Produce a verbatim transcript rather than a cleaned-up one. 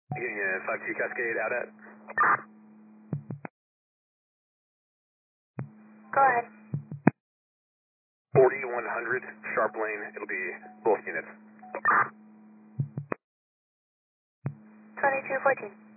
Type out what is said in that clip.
Union five two Cascade out at. Go ahead. forty-one hundred Sharp Lane, it'll be both units. twenty-two fourteen.